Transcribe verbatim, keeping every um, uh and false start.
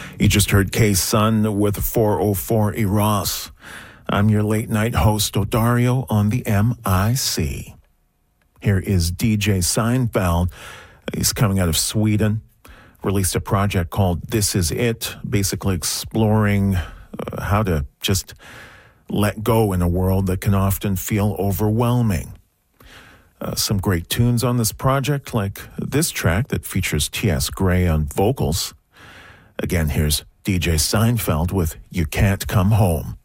You just heard K-Sun with four oh four Eros. I'm your late night host, Odario, on the M I C. Here is D J Seinfeld. He's coming out of Sweden. Released a project called This Is It, basically exploring uh, how to just let go in a world that can often feel overwhelming. Uh, some great tunes on this project, like this track that features T S Gray on vocals. Again, here's D J Seinfeld with You Can't Come Home.